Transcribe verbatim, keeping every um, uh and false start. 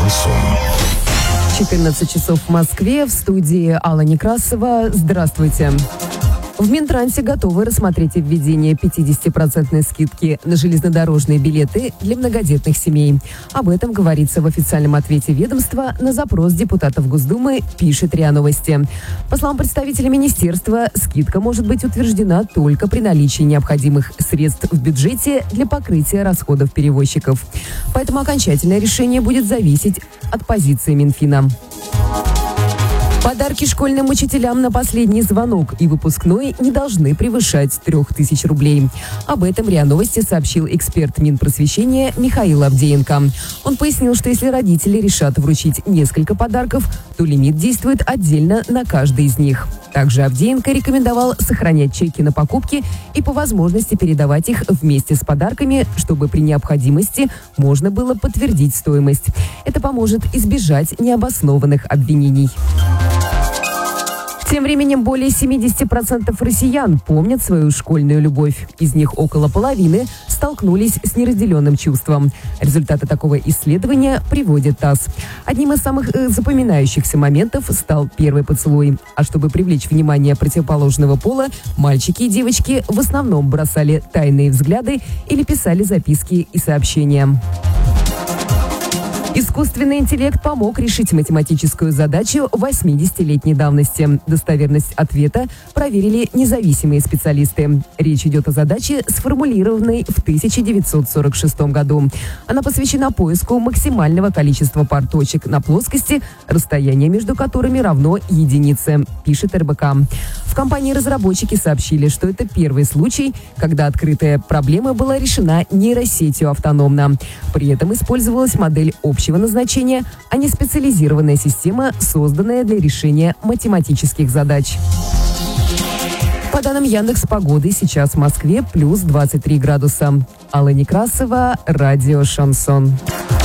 Шансон. четырнадцать часов в Москве. В студии Алла Некрасова. Здравствуйте. В Минтрансе готовы рассмотреть введение пятидесятипроцентной скидки на железнодорожные билеты для многодетных семей. Об этом говорится в официальном ответе ведомства на запрос депутатов Госдумы, пишет РИА Новости. По словам представителя министерства, скидка может быть утверждена только при наличии необходимых средств в бюджете для покрытия расходов перевозчиков. Поэтому окончательное решение будет зависеть от позиции Минфина. Подарки школьным учителям на последний звонок и выпускной не должны превышать трех тысяч рублей. Об этом РИА Новости сообщил эксперт Минпросвещения Михаил Авдеенко. Он пояснил, что если родители решат вручить несколько подарков, то лимит действует отдельно на каждый из них. Также Авдеенко рекомендовал сохранять чеки на покупки и по возможности передавать их вместе с подарками, чтобы при необходимости можно было подтвердить стоимость. Это поможет избежать необоснованных обвинений. Тем временем более семьдесят процентов россиян помнят свою школьную любовь. Из них около половины столкнулись с неразделенным чувством. Результаты такого исследования приводит ТАСС. Одним из самых э, запоминающихся моментов стал первый поцелуй. А чтобы привлечь внимание противоположного пола, мальчики и девочки в основном бросали тайные взгляды или писали записки и сообщения. Искусственный интеллект помог решить математическую задачу восьмидесятилетней давности. Достоверность ответа проверили независимые специалисты. Речь идет о задаче, сформулированной в тысяча девятьсот сорок шестом году. Она посвящена поиску максимального количества пар точек на плоскости, расстояние между которыми равно единице, пишет эр бэ ка. В компании-разработчики сообщили, что это первый случай, когда открытая проблема была решена нейросетью автономно. При этом использовалась модель общего назначения, а не специализированная система, созданная для решения математических задач. По данным Яндекс.Погоды, сейчас в Москве плюс двадцать три градуса. Алла Некрасова, радио «Шансон».